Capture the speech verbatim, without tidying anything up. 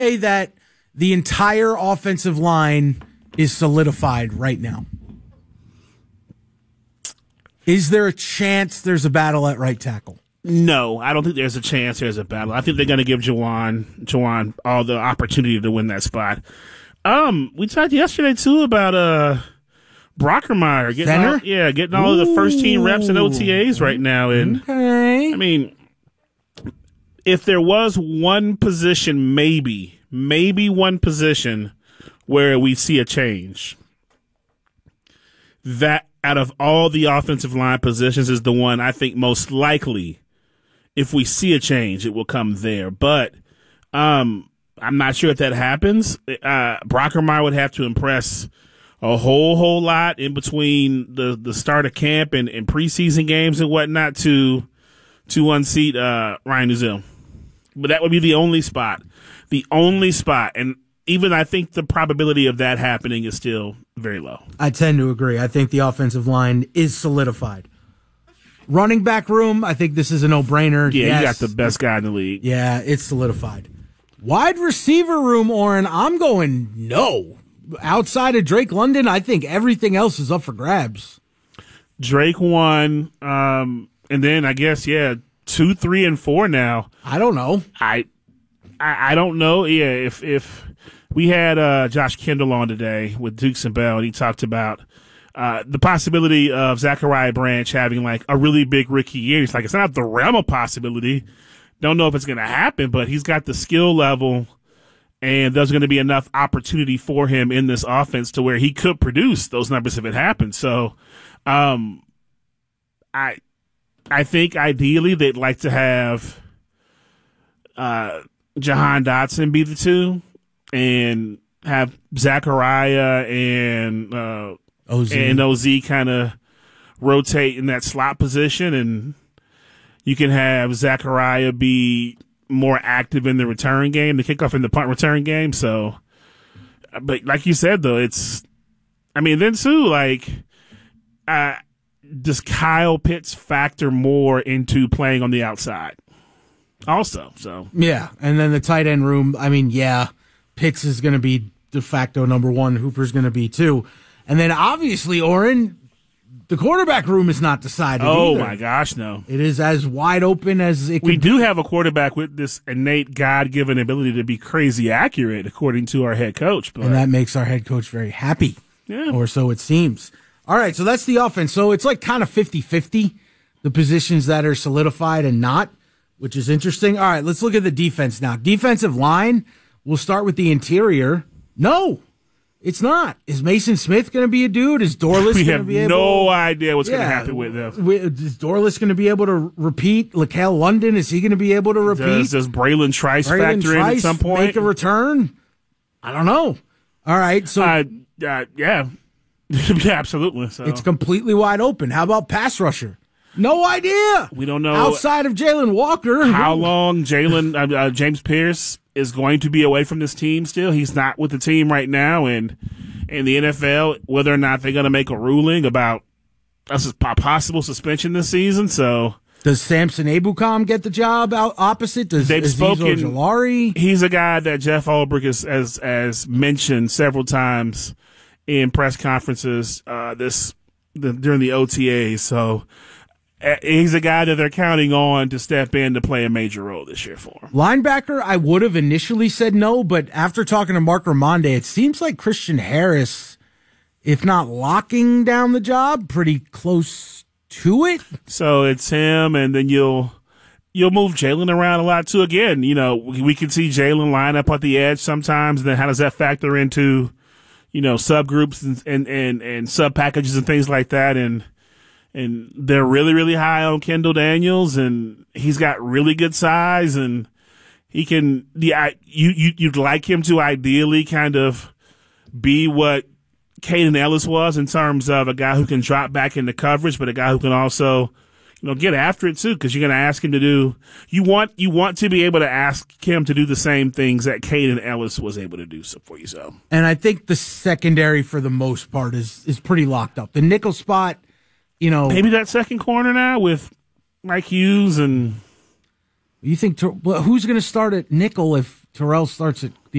Say that the entire offensive line is solidified right now. Is there a chance there's a battle at right tackle? No, I don't think there's a chance there's a battle. I think they're going to give Juwan, Juwan all the opportunity to win that spot. Um, we talked yesterday too about uh Brockermeyer getting all, yeah, getting all Ooh. of the first team reps and O T As right now. And okay. I mean, if there was one position, maybe, maybe one position where we see a change, that out of all the offensive line positions is the one I think most likely, if we see a change, it will come there. But um, I'm not sure if that happens. Uh, Brockermeyer would have to impress a whole, whole lot in between the, the start of camp and, and preseason games and whatnot to to unseat uh, Ryan Neuzil. But that would be the only spot. The only spot. And even I think the probability of that happening is still very low. I tend to agree. I think the offensive line is solidified. Running back room, I think this is a no-brainer. Yeah, yes. You got the best guy in the league. Yeah, it's solidified. Wide receiver room, Oren, I'm going no. Outside of Drake London, I think everything else is up for grabs. Drake won, um, and then I guess, yeah, two, three, and four now. I don't know. I I, I don't know. Yeah, if if we had uh, Josh Kendall on today with Dukes and Bell, and he talked about uh, the possibility of Zachariah Branch having like a really big rookie year. He's like, it's not the realm of possibility. Don't know if it's going to happen, but he's got the skill level, and there's going to be enough opportunity for him in this offense to where he could produce those numbers if it happens. So, um, I I think ideally they'd like to have uh, Jahan Dotson be the two, and have Zachariah and uh, O Z. and O Z kind of rotate in that slot position, and you can have Zachariah be more active in the return game, the kickoff and the punt return game. So, but like you said, though, it's, I mean, then too, like, uh, does Kyle Pitts factor more into playing on the outside also? So, yeah. And then the tight end room, I mean, yeah, Pitts is going to be de facto number one. Hooper's going to be two. And then obviously, Oren, the quarterback room is not decided Oh, either. my gosh, no. It is as wide open as it can We do be. have a quarterback with this innate God-given ability to be crazy accurate, according to our head coach. But And that makes our head coach very happy, yeah. or so it seems. All right, so that's the offense. So it's like kind of fifty-fifty, the positions that are solidified and not, which is interesting. All right, let's look at the defense now. Defensive line, we'll start with the interior. No. It's not. Is Mason Smith going to be a dude? Is Dorless going to be able? We have no idea what's yeah, going to happen with them. Is Dorless going to be able to repeat? Laquel London, is he going to be able to repeat? Does, does Braylon Trice Braylon factor Trice in at some point? Make a return? I don't know. All right, so uh, uh, yeah, yeah, absolutely. So it's completely wide open. How about pass rusher? No idea. We don't know outside of Jalen Walker how long Jalen uh, uh, James Pierce is going to be away from this team. Still, he's not with the team right now, and in the N F L, whether or not they're going to make a ruling about a possible suspension this season. So, does Samson Ebukam get the job out opposite? Does they've Azeez spoken? Ojulari? He's a guy that Jeff Ulbrich has, has, has mentioned several times in press conferences uh, this the, during the O T A. So. He's a guy that they're counting on to step in to play a major role this year for him. Linebacker, I would have initially said no, but after talking to Mark Ramonde, it seems like Christian Harris, if not locking down the job, pretty close to it. So it's him, and then you'll you'll move Jalen around a lot too. Again, you know, we, we can see Jalen line up at the edge sometimes. And then how does that factor into, you know, subgroups and and and, and sub packages and things like that? And And they're really, really high on Kendall Daniels, and he's got really good size, and he can. The you you you'd like him to ideally kind of be what Caden Ellis was in terms of a guy who can drop back into coverage, but a guy who can also, you know, get after it too, because you're going to ask him to do. You want you want to be able to ask him to do the same things that Caden Ellis was able to do for you. So, and I think the secondary for the most part is is pretty locked up. The nickel spot. You know, maybe that second corner now with Mike Hughes and You think, well, who's going to start at nickel if Terrell starts at the